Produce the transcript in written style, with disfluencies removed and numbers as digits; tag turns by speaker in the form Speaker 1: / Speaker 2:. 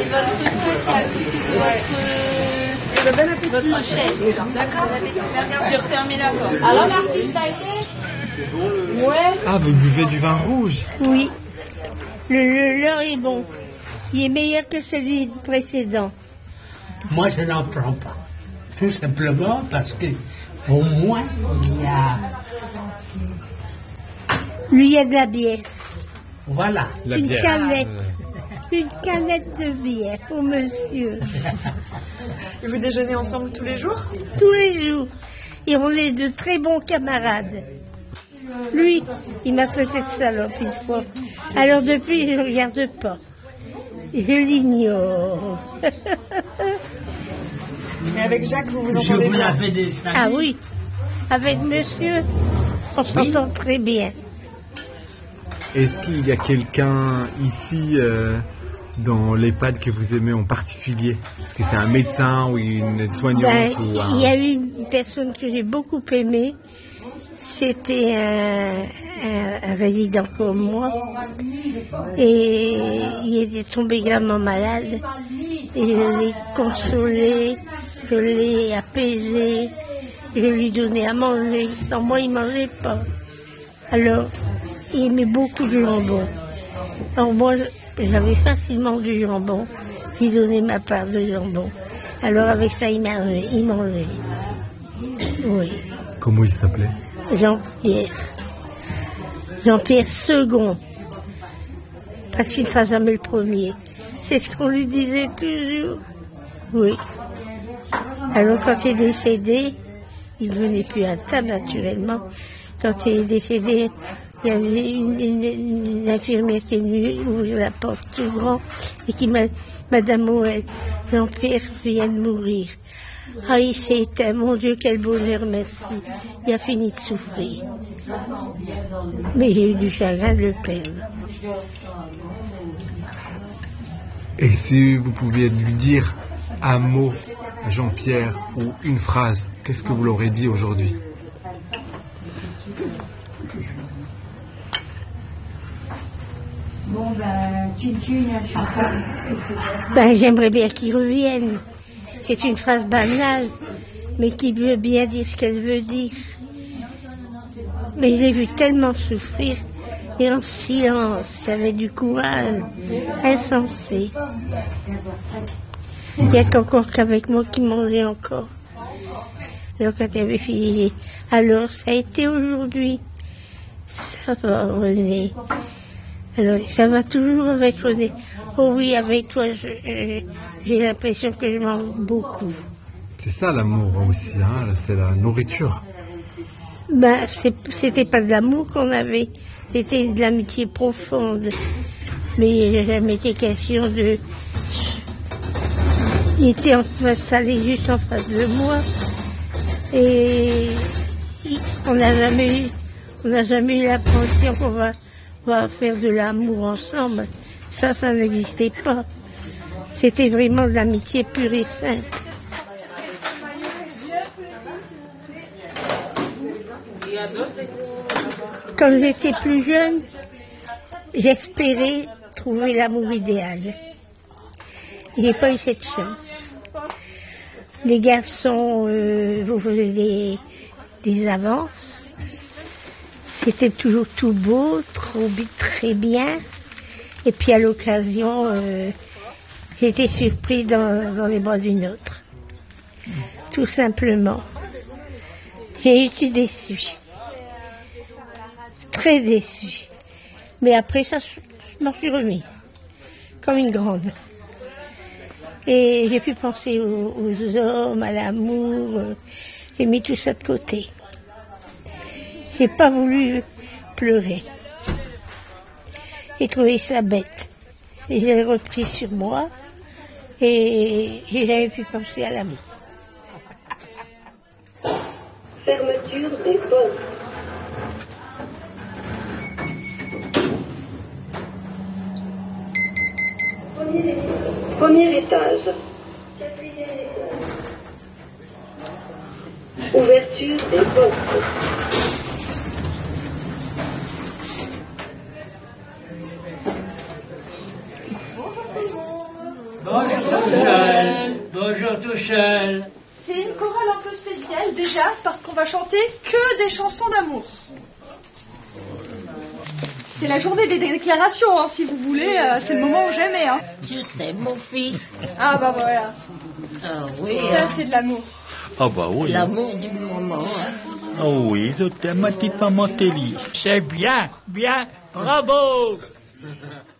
Speaker 1: votre sac à côté de votre chaise. D'accord? J'ai refermé la porte. Alors, l'artiste, ça a été? Ouais.
Speaker 2: Ah, vous buvez du vin rouge?
Speaker 3: Oui. Le leur est bon. Il est meilleur que celui précédent.
Speaker 4: Moi, je n'en prends pas. Tout simplement parce que, au moins, il y a...
Speaker 3: Lui, il y a de la bière.
Speaker 4: Voilà.
Speaker 2: La
Speaker 3: Une
Speaker 2: bière.
Speaker 3: canette. Une canette de bière pour monsieur.
Speaker 5: Et vous déjeunez ensemble tous les jours?
Speaker 3: Tous les jours. Et on est de très bons camarades. Lui, il m'a traité de salope une fois. Alors depuis, je ne regarde pas. Je l'ignore.
Speaker 5: Mais avec Jacques, vous vous
Speaker 4: Je
Speaker 5: entendez
Speaker 4: vous
Speaker 5: bien?
Speaker 4: l'avais déjà
Speaker 3: Ah
Speaker 4: dit.
Speaker 3: oui, avec monsieur, on s'entend très bien.
Speaker 2: Est-ce qu'il y a quelqu'un ici dans l'EHPAD que vous aimez en particulier? Est-ce que c'est un médecin ou une soignante ou un...
Speaker 3: Il y a eu une personne que j'ai beaucoup aimée. C'était un résident comme moi. Et il était tombé gravement malade. Et je l'ai consolé, je l'ai apaisé, je lui donnais à manger. Sans moi, il ne mangeait pas. Alors, il aimait beaucoup du jambon. Alors moi, j'avais facilement du jambon. Je lui donnais ma part de jambon. Alors avec ça, il mangeait. Oui.
Speaker 2: Comment il s'appelait?
Speaker 3: Jean-Pierre. Jean-Pierre II. Parce qu'il ne sera jamais le premier. C'est ce qu'on lui disait toujours. Oui. Alors quand il est décédé, il ne venait plus à table naturellement. Quand il est décédé, il y avait une infirmière qui est venue ouvrir la porte tout grand et qui m'a dit, Madame Moët, Jean-Pierre vient de mourir. Ah, il s'est éteint, mon Dieu, quel bonheur, merci. Il a fini de souffrir. Mais j'ai eu du chagrin de le perdre.
Speaker 2: Et si vous pouviez lui dire un mot, Jean-Pierre, ou une phrase, qu'est-ce que vous l'aurez dit aujourd'hui?
Speaker 6: Bon, ben, Tchin-Tchin,
Speaker 3: J'aimerais bien qu'il revienne. C'est une phrase banale, mais qui veut bien dire ce qu'elle veut dire. Mais je l'ai vu tellement souffrir, et en silence, il avait du courage, insensé. Il n'y a qu'encore qu'avec moi qui mangeait encore. Alors quand il avait fini, alors ça a été aujourd'hui. Ça va, René. Alors ça va toujours avec René. Oh oui, avec toi, j'ai l'impression que je mange beaucoup.
Speaker 2: C'est ça l'amour aussi, hein, c'est la nourriture.
Speaker 3: C'était pas de l'amour qu'on avait, c'était de l'amitié profonde. Mais il n'a jamais été question de... Il était en face, allé juste en face de moi. Et on n'a jamais eu l'impression qu'on va faire de l'amour ensemble. Ça n'existait pas. C'était vraiment de l'amitié pure et simple. Quand j'étais plus jeune, j'espérais trouver l'amour idéal. Je n'ai pas eu cette chance. Les garçons vous faisaient des avances. C'était toujours tout beau, très bien. Et puis à l'occasion, j'ai été surpris dans les bras d'une autre. Tout simplement. J'ai été déçue. Très déçue. Mais après ça, je m'en suis remise. Comme une grande. Et j'ai pu penser aux hommes, à l'amour. J'ai mis tout ça de côté. J'ai pas voulu pleurer. J'ai trouvé ça bête. Et j'ai repris sur moi. Et j'ai jamais pu penser à l'amour.
Speaker 7: Fermeture des portes. Premier étage. Quatrième étage. Ouverture des portes.
Speaker 4: Bonjour tout seul. Bonjour tout seul.
Speaker 5: C'est une chorale un peu spéciale déjà parce qu'on va chanter que des chansons d'amour. C'est la journée des déclarations, hein, si vous voulez. C'est le moment où j'aimais. Hein.
Speaker 3: Tu t'aimes, mon fils.
Speaker 5: Ah bah voilà.
Speaker 3: Ah oui.
Speaker 5: Ça c'est de l'amour.
Speaker 8: Ah bah oui.
Speaker 3: L'amour du moment. Hein.
Speaker 8: Oh oui, je t'aime, ma petite maman Télie.
Speaker 4: C'est bien, bien. Bravo.